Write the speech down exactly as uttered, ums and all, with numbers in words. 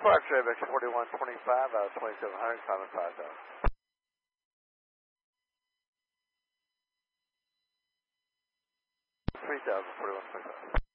Departure A B X forty-one twenty-five out of twenty-seven hundred, climbing five thousand. three thousand, forty-one twenty-five.